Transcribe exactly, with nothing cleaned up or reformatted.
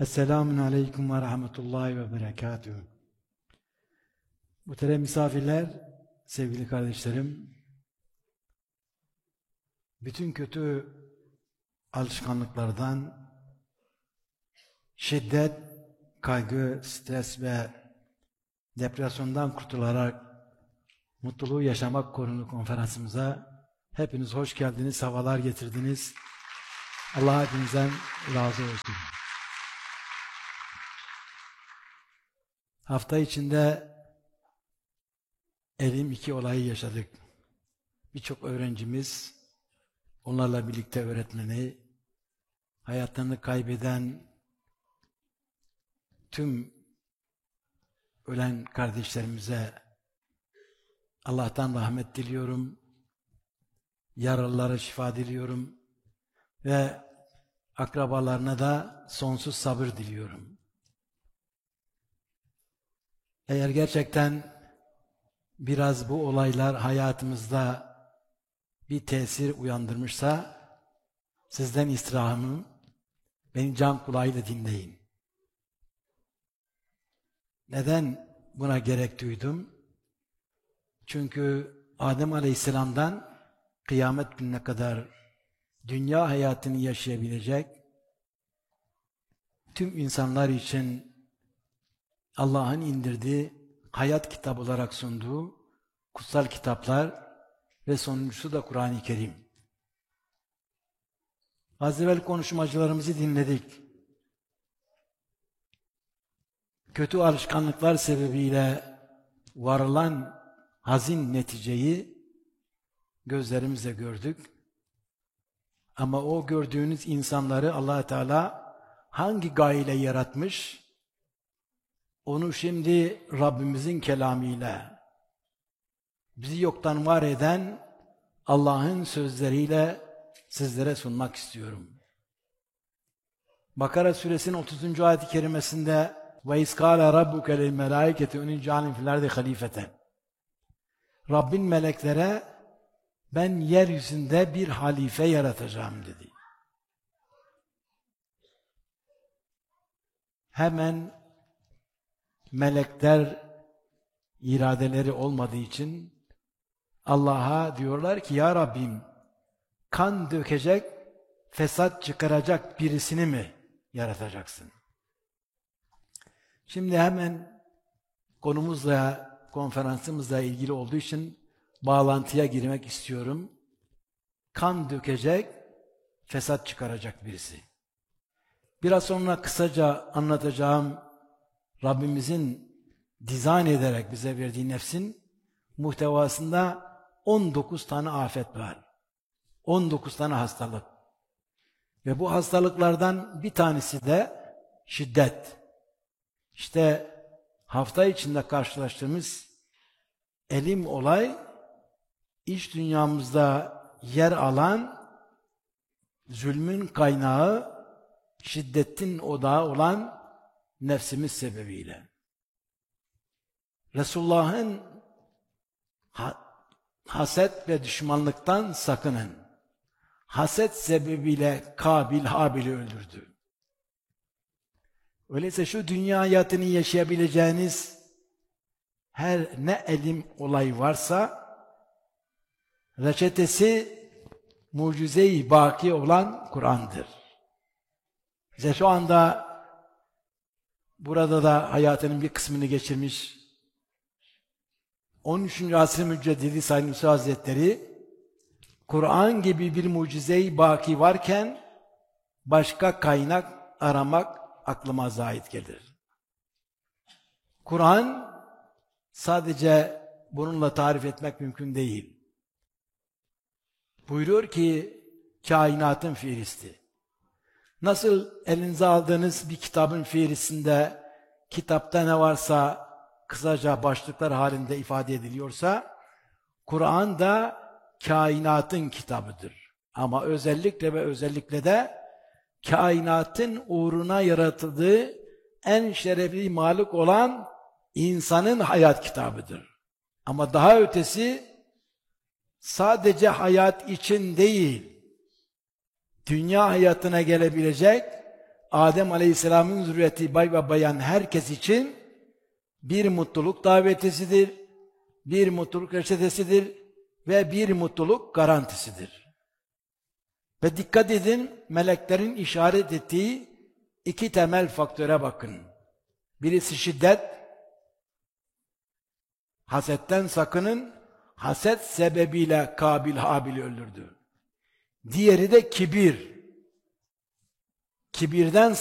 Esselamun Aleyküm ve Rahmetullahi ve Berekatühü. Muhterem misafirler, sevgili kardeşlerim, bütün kötü alışkanlıklardan, şiddet, kaygı, stres ve depresyondan kurtularak mutluluğu yaşamak konulu konferansımıza hepiniz hoş geldiniz, sefalar getirdiniz. Allah hepinizden razı olsun. Hafta içinde elim iki olayı yaşadık. Birçok öğrencimiz, onlarla birlikte öğretmeni, hayatlarını kaybeden tüm ölen kardeşlerimize Allah'tan rahmet diliyorum, yaralılara şifa diliyorum ve akrabalarına da sonsuz sabır diliyorum. Eğer gerçekten biraz bu olaylar hayatımızda bir tesir uyandırmışsa, sizden istirhamım, beni can kulağıyla dinleyin. Neden buna gerek duydum? Çünkü Adem Aleyhisselam'dan kıyamet gününe kadar dünya hayatını yaşayabilecek tüm insanlar için Allah'ın indirdiği, hayat kitabı olarak sunduğu kutsal kitaplar ve sonuncusu da Kur'an-ı Kerim. Az evvel konuşmacılarımızı dinledik. Kötü alışkanlıklar sebebiyle varılan hazin neticeyi gözlerimizle gördük. Ama o gördüğünüz insanları Allah Teala hangi gayeyle yaratmış? Onu şimdi Rabbimizin kelamıyla, bizi yoktan var eden Allah'ın sözleriyle sizlere sunmak istiyorum. Bakara suresinin otuzuncu ayet-i kerimesinde ve iskâle rabbuke lil melâiketi inni câilun fil ardi halîfeten. Rabbin meleklere ben yeryüzünde bir halife yaratacağım dedi. Hemen melekler iradeleri olmadığı için Allah'a diyorlar ki ya Rabbim kan dökecek, fesat çıkaracak birisini mi yaratacaksın? Şimdi hemen konumuzla, konferansımızla ilgili olduğu için bağlantıya girmek istiyorum. Kan dökecek, fesat çıkaracak birisi. Biraz sonra kısaca anlatacağım Rabbimizin dizayn ederek bize verdiği nefsin muhtevasında on dokuz tane afet var. on dokuz tane hastalık. Ve bu hastalıklardan bir tanesi de şiddet. İşte hafta içinde karşılaştığımız elim olay, iç dünyamızda yer alan zulmün kaynağı, şiddetin odağı olan nefsimiz sebebiyle. Resulullah'ın ha haset ve düşmanlıktan sakının. Haset sebebiyle Kabil Habil'i öldürdü. Öyleyse şu dünya hayatını yaşayabileceğiniz her ne elim olay varsa reçetesi mucize-i baki olan Kur'an'dır. Bize şu anda burada da hayatının bir kısmını geçirmiş on üçüncü asr-ı müceddidi Said Nursi Hazretleri Kur'an gibi bir mucize-i baki varken başka kaynak aramak aklıma zahit gelir. Kur'an sadece bununla tarif etmek mümkün değil. Buyuruyor ki kainatın fihristi. Nasıl elinize aldığınız bir kitabın fihristinde kitapta ne varsa kısaca başlıklar halinde ifade ediliyorsa, Kur'an da kainatın kitabıdır. Ama özellikle ve özellikle de kainatın uğruna yaratıldığı en şerefli mahluk olan insanın hayat kitabıdır. Ama daha ötesi sadece hayat için değil, dünya hayatına gelebilecek Adem Aleyhisselam'ın zürriyeti bay ve bayan herkes için bir mutluluk davetisidir, bir mutluluk reçetesidir ve bir mutluluk garantisidir. Ve dikkat edin, meleklerin işaret ettiği iki temel faktöre bakın. Birisi şiddet, hasetten sakının, haset sebebiyle Kabil Habil'i öldürdü. Diğeri de kibir. Kibirden